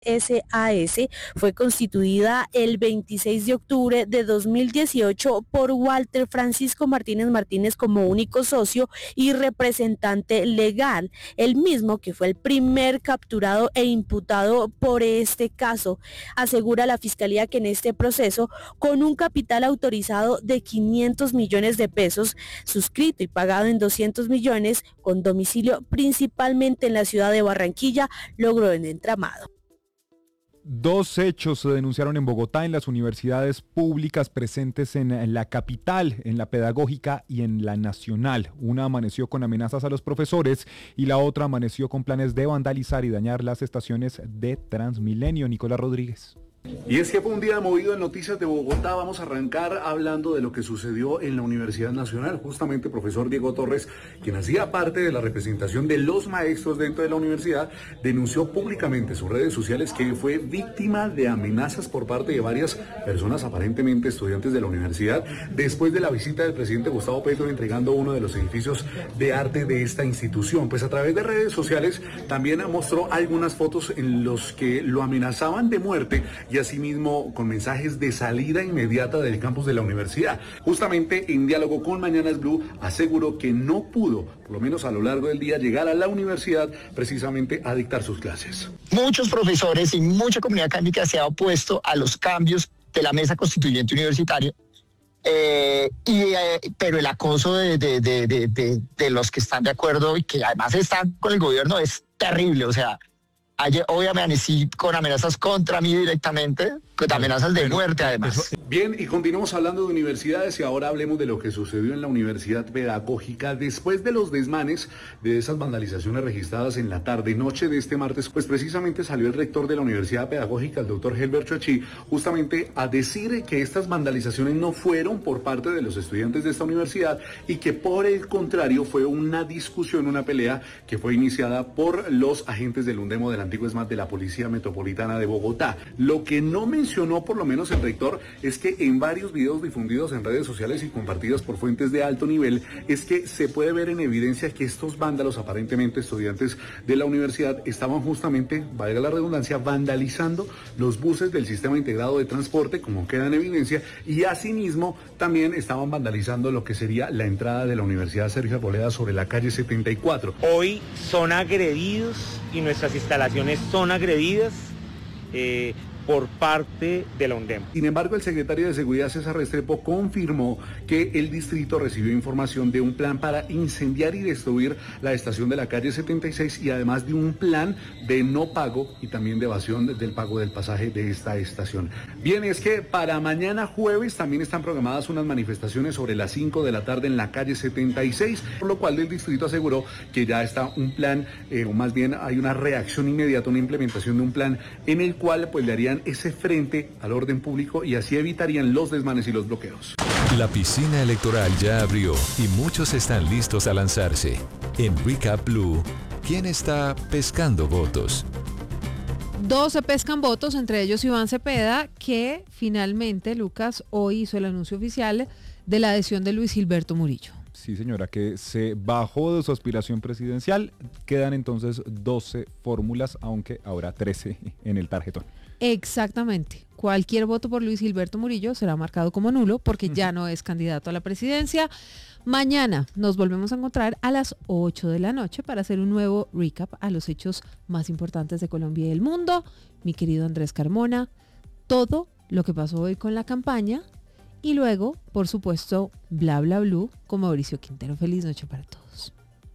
SAS fue constituida el 26 de octubre de 2018 por Walter Francisco Martínez Martínez como único socio y representante legal, el mismo que fue el primer capturado e imputado por este caso. Asegura la Fiscalía que en este proceso, con un capital autorizado de 500 millones de pesos, suscrito y pagado en 200 millones, con domicilio principalmente en la ciudad de Barranquilla, logró el entramado. Dos hechos se denunciaron en Bogotá en las universidades públicas presentes en la capital, en la Pedagógica y en la Nacional. Una amaneció con amenazas a los profesores y la otra amaneció con planes de vandalizar y dañar las estaciones de Transmilenio. Nicolás Rodríguez. Y es que fue un día movido en Noticias de Bogotá. Vamos a arrancar hablando de lo que sucedió en la Universidad Nacional. Justamente el profesor Diego Torres, quien hacía parte de la representación de los maestros dentro de la universidad, denunció públicamente en sus redes sociales que fue víctima de amenazas por parte de varias personas, aparentemente estudiantes de la universidad, después de la visita del presidente Gustavo Petro entregando uno de los edificios de arte de esta institución. Pues a través de redes sociales también mostró algunas fotos en los que lo amenazaban de muerte y asimismo con mensajes de salida inmediata del campus de la universidad. Justamente en diálogo con Mañanas Blue aseguró que no pudo, por lo menos a lo largo del día, llegar a la universidad precisamente a dictar sus clases. Muchos profesores y mucha comunidad académica se ha opuesto a los cambios de la mesa constituyente universitaria, pero el acoso de los que están de acuerdo y que además están con el gobierno es terrible. O sea, ayer hoy amanecí con amenazas contra mí directamente, con amenazas de muerte además. Bien, y continuamos hablando de universidades y ahora hablemos de lo que sucedió en la Universidad Pedagógica después de los desmanes de esas vandalizaciones registradas en la tarde-noche de este martes. Pues precisamente salió el rector de la Universidad Pedagógica, el doctor Helber Choachí, justamente a decir que estas vandalizaciones no fueron por parte de los estudiantes de esta universidad y que por el contrario fue una discusión, una pelea que fue iniciada por los agentes del UNDEMO, del antiguo ESMAD, de la Policía Metropolitana de Bogotá. Lo que no mencionó por lo menos el rector es que en varios videos difundidos en redes sociales y compartidos por fuentes de alto nivel, es que se puede ver en evidencia que estos vándalos, aparentemente estudiantes de la universidad, estaban justamente, valga la redundancia, vandalizando los buses del sistema integrado de transporte, como queda en evidencia, y asimismo también estaban vandalizando lo que sería la entrada de la Universidad Sergio Arboleda sobre la calle 74. Hoy son agredidos y nuestras instalaciones son agredidas por parte de la UNDEM. Sin embargo, el secretario de Seguridad, César Restrepo, confirmó que el distrito recibió información de un plan para incendiar y destruir la estación de la calle 76 y además de un plan de no pago y también de evasión del pago del pasaje de esta estación. Bien, es que para mañana jueves también están programadas unas manifestaciones sobre las 5 de la tarde en la calle 76, por lo cual el distrito aseguró que ya está un plan, o más bien hay una reacción inmediata, una implementación de un plan en el cual pues le harían ese frente al orden público y así evitarían los desmanes y los bloqueos. La piscina electoral ya abrió y muchos están listos a lanzarse. En Recap Blue, ¿quién está pescando votos? 12 pescan votos, entre ellos Iván Cepeda, que finalmente, Lucas, hoy hizo el anuncio oficial de la adhesión de Luis Gilberto Murillo. Sí, señora, que se bajó de su aspiración presidencial. Quedan entonces 12 fórmulas, aunque habrá 13 en el tarjetón. Exactamente. Cualquier voto por Luis Gilberto Murillo será marcado como nulo porque ya no es candidato a la presidencia. Mañana nos volvemos a encontrar a las 8 de la noche para hacer un nuevo recap a los hechos más importantes de Colombia y del mundo. Mi querido Andrés Carmona, todo lo que pasó hoy con la campaña y luego, por supuesto, Bla Bla Blue con Mauricio Quintero. Feliz noche para todos.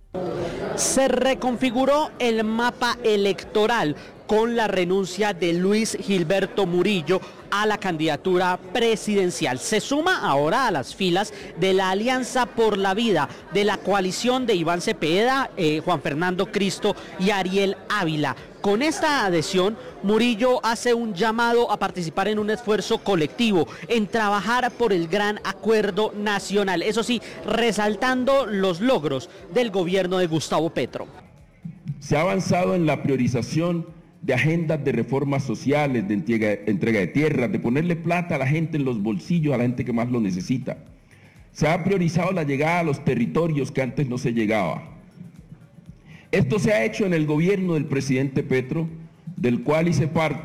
Se reconfiguró el mapa electoral con la renuncia de Luis Gilberto Murillo a la candidatura presidencial. Se suma ahora a las filas de la Alianza por la Vida, de la coalición de Iván Cepeda, Juan Fernando Cristo y Ariel Ávila. Con esta adhesión, Murillo hace un llamado a participar en un esfuerzo colectivo, en trabajar por el gran acuerdo nacional. Eso sí, resaltando los logros del gobierno de Gustavo Petro. Se ha avanzado en la priorización de agendas de reformas sociales, de entrega de tierras, de ponerle plata a la gente en los bolsillos, a la gente que más lo necesita. Se ha priorizado la llegada a los territorios que antes no se llegaba. Esto se ha hecho en el gobierno del presidente Petro del cual hice parte